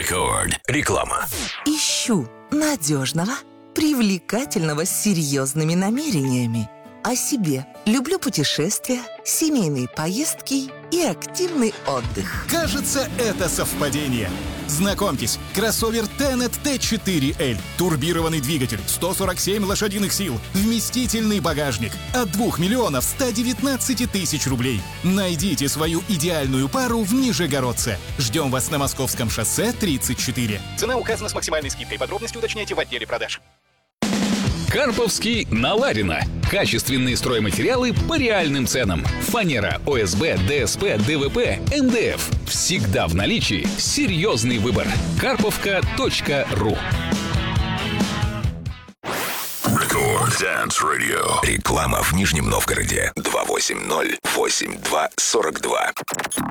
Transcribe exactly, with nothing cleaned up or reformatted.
Рекорд. Реклама. Ищу надежного, привлекательного с серьезными намерениями. О себе. Люблю путешествия, семейные поездки и активный отдых. Кажется, это совпадение. Знакомьтесь, кроссовер Tenet ти четыре эль. Турбированный двигатель, сто сорок семь лошадиных сил, вместительный багажник. От двух миллионов ста девятнадцати тысяч рублей. Найдите свою идеальную пару в Нижегородце. Ждем вас на Московском шоссе тридцать четыре. Цена указана с максимальной скидкой. Подробности уточняйте в отделе продаж. Карповский на Ларина. Качественные стройматериалы по реальным ценам. Фанера, ОСБ, ДСП, ДВП, МДФ. Всегда в наличии. Серьезный выбор. карповка точка ру. Рекорд Dance Radio. Реклама в Нижнем Новгороде. два восемь ноль восемь два сорок два.